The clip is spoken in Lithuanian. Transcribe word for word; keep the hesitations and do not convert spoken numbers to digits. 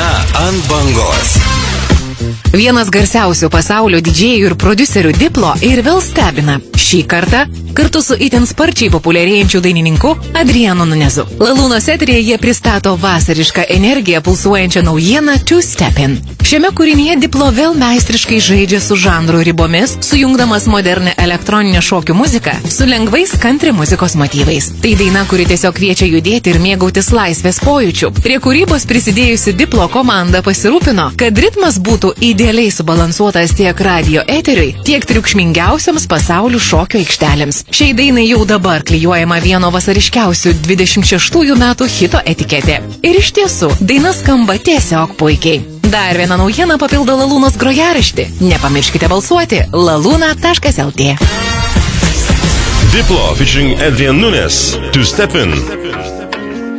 Daina ant bangos. Vienas garsiausių pasaulio didžėjų ir prodiuserių Diplo ir vėl stebina. Šį kartą kartu su itin sparčiai populiarėjančiu dainininku Adrianu Nunezu. Lalūnos eteryje jie pristato vasarišką energiją pulsuojančią naujieną Two Step In. Šiame kūrinyje Diplo vėl meistriškai žaidžia su žanrų ribomis, sujungdamas modernę elektroninę šokių muziką su lengvais country muzikos motyvais. Tai daina, kuri tiesiog kviečia judėti ir mėgautis laisvės pojūčių. Prie kūrybos prisidėjusi Diplo komanda pasirūpino, kad ritmas būtų idealiai subalansuotas tiek radio eteriui, tiek triukšmingiausiams pasaulių šokio aikštelėms. Šiai dainai jau dabar klijuojama vieno vasariškiausių dvidešimt šeštųjų metų hito etiketė. Ir iš tiesų, daina skamba tiesiog puikiai. Dar viena naujiena papildo Lalūnos grojaraštį. Nepamirškite balsuoti laluna taškas lt. Diplo featuring Adrian Nunes, Two Step In.